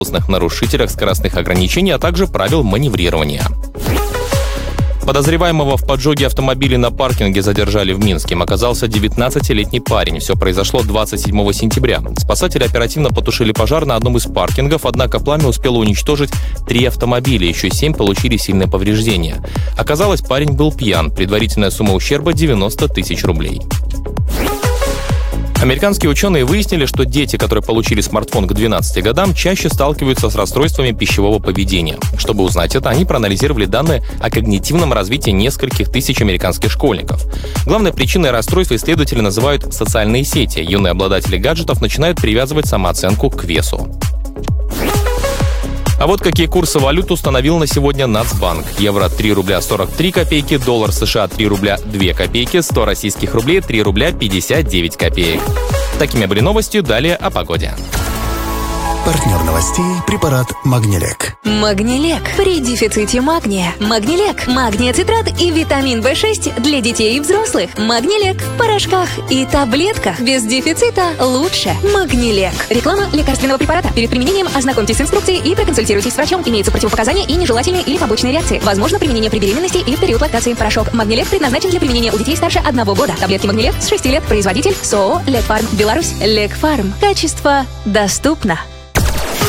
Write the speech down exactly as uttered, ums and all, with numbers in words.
нарушителях скоростных ограничений, а также правил маневрирования. Подозреваемого в поджоге автомобиля на паркинге задержали в Минске. Им оказался девятнадцатилетний парень. Все произошло двадцать седьмого сентября. Спасатели оперативно потушили пожар на одном из паркингов, однако пламя успело уничтожить три автомобиля, еще семь получили сильные повреждения. Оказалось, парень был пьян. Предварительная сумма ущерба – девяносто тысяч рублей. Американские ученые выяснили, что дети, которые получили смартфон к двенадцати годам, чаще сталкиваются с расстройствами пищевого поведения. Чтобы узнать это, они проанализировали данные о когнитивном развитии нескольких тысяч американских школьников. Главной причиной расстройства исследователи называют социальные сети. Юные обладатели гаджетов начинают привязывать самооценку к весу. А вот какие курсы валют установил на сегодня Нацбанк. Евро три рубля сорок три копейки, доллар США три рубля две копейки, сто российских рублей три рубля пятьдесят девять копеек. Такими были новости, далее о погоде. Партнер новостей – препарат Магнилек. Магнилек. При дефиците магния. Магнилек. Магния цитрат и витамин вэ шесть для детей и взрослых. Магнилек. В порошках и таблетках. Без дефицита лучше. Магнилек. Реклама лекарственного препарата. Перед применением ознакомьтесь с инструкцией и проконсультируйтесь с врачом. Имеются противопоказания и нежелательные или побочные реакции. Возможно применение при беременности и в период лактации. Порошок Магнилек предназначен для применения у детей старше одного года. Таблетки Магнилек с шести лет. Производитель СООО Лекфарм. Беларусь. Лекфарм. Качество доступно.